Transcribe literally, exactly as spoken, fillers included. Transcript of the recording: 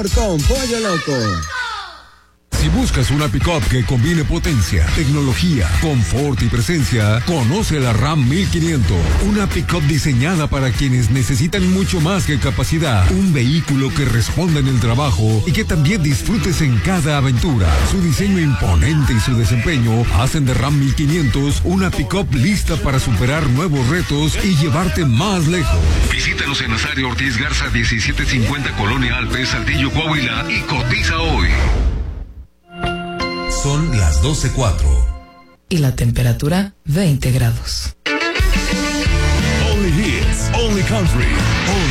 mejor con Pollo Loco. Si buscas una pick-up que combine potencia, tecnología, confort y presencia, conoce la Ram mil quinientos. Una pick-up diseñada para quienes necesitan mucho más que capacidad. Un vehículo que responda en el trabajo y que también disfrutes en cada aventura. Su diseño imponente y su desempeño hacen de Ram mil quinientos una pick-up lista para superar nuevos retos y llevarte más lejos. Visítanos en Nazario Ortiz Garza diecisiete cincuenta Colonia Alpes, Saltillo, Coahuila y cotiza hoy. Son las doce cuatro. Y la temperatura veinte grados. Only hits, only country, only